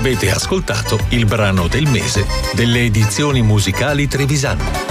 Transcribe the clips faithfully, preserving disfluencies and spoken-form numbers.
Avete ascoltato il brano del mese delle edizioni musicali Trevisan.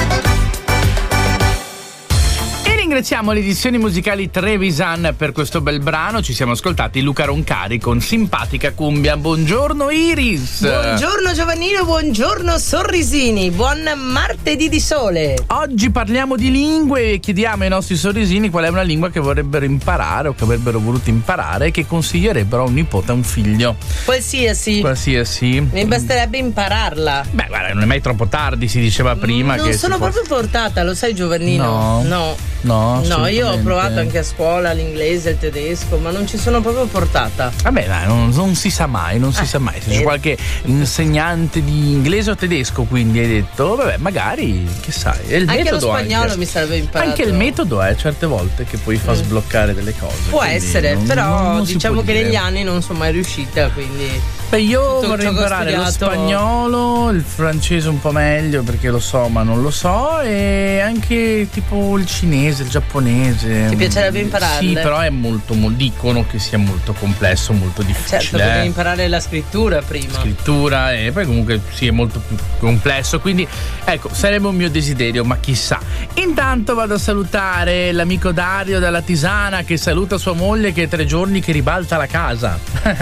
Ringraziamo le edizioni musicali Trevisan per questo bel brano. Ci siamo ascoltati Luca Roncari con Simpatica Cumbia. Buongiorno Iris. Buongiorno Giovannino, buongiorno Sorrisini, buon martedì di sole. Oggi parliamo di lingue e chiediamo ai nostri sorrisini qual è una lingua che vorrebbero imparare o che avrebbero voluto imparare e che consiglierebbero a un nipote, a un figlio. Qualsiasi. Qualsiasi. Mi basterebbe impararla. Beh, guarda, non è mai troppo tardi, si diceva prima. Non che sono si proprio può... portata, lo sai Giovannino? No. No. No, no, io ho provato anche a scuola l'inglese, il tedesco, ma non ci sono proprio portata. Vabbè, dai, non, non si sa mai, non si eh, sa mai. Se c'è eh. qualche insegnante di inglese o tedesco, quindi hai detto, vabbè, magari, che sai. È il anche metodo lo spagnolo anche. mi sarebbe imparato. Anche il metodo è certe volte che poi fa mm. sbloccare delle cose. Può essere, non, però non, non diciamo che dire. negli anni non sono mai riuscita, quindi. Beh, io Tutto vorrei imparare lo spagnolo, il francese un po' meglio perché lo so ma non lo so, e anche tipo il cinese, il giapponese. Ti piacerebbe impararle? Sì, però è molto, molto dicono che sia molto complesso, molto difficile. Certo, devi imparare la scrittura prima. Scrittura e poi comunque sì, è molto più complesso, quindi ecco, sarebbe un mio desiderio, ma chissà. Intanto vado a salutare l'amico Dario dalla Tisana che saluta sua moglie che è tre giorni che ribalta la casa.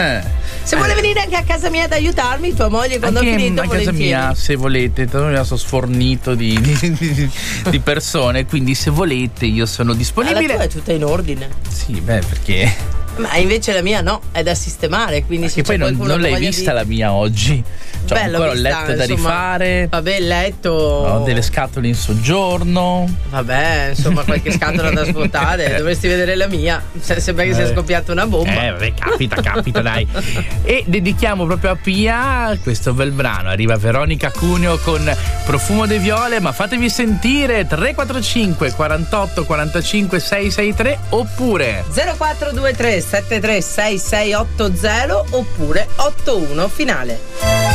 Se vuole venire anche a casa mia ad aiutarmi, tua moglie quando anche ho finito a casa volentieri. mia, se volete, tanto mi sono sfornito di, di, di persone, quindi se volete io sono disponibile. Ah, la tua è tutta in ordine. Sì, beh, perché ma invece la mia no, è da sistemare, quindi se poi non, non l'hai vista di... la mia oggi. Cioè, Beh, ancora ho vista, letto da insomma, rifare. Vabbè, il letto. Ho delle scatole in soggiorno. Vabbè, insomma, qualche scatola da svuotare. Dovresti vedere la mia. Sembra che eh. sia scoppiata una bomba. Eh, vabbè, capita, capita, dai. E dedichiamo proprio a Pia questo bel brano. Arriva Veronica Cuneo con Profumo de Viole, ma fatevi sentire tre quattro cinque quarantotto quarantacinque sei sei tre oppure zero quattro due tre sette tre sei sei otto zero oppure otto uno finale.